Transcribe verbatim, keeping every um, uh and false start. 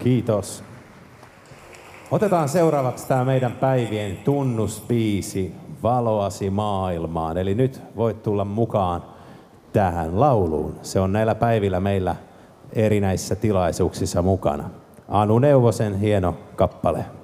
Kiitos. Otetaan seuraavaksi tämä meidän päivien tunnusbiisi Valoasi maailmaan. Eli nyt voit tulla mukaan tähän lauluun. Se on näillä päivillä meillä erinäisissä tilaisuuksissa mukana. Anu Neuvosen hieno kappale.